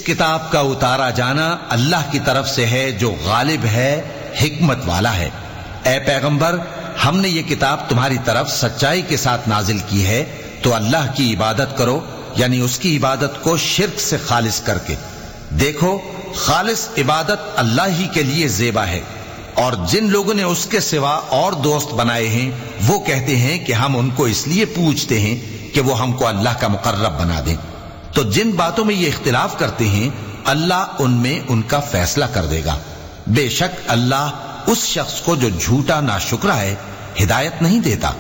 किताब का उतारा जाना अल्लाह की तरफ से है जो गालिब है, हिकमत वाला है। ए पैगंबर, हमने ये किताब तुम्हारी तरफ सच्चाई के साथ नाजिल की है, तो अल्लाह की इबादत करो, यानी उसकी इबादत को शिर्क से खालिस करके। देखो, खालिस इबादत अल्लाह ही के लिए ज़ेबा है, और जिन लोगों ने उसके सिवा और दोस्त बनाए हैं वो कहते हैं कि हम उनको इसलिए पूछते हैं कि वो हमको अल्लाह का मुकर्रब बना दें। तो जिन बातों में ये इख्तिलाफ करते हैं अल्लाह उनमें उनका फैसला कर देगा। बेशक अल्लाह उस शख्स को जो झूठा नाशुक्रा है हिदायत नहीं देता।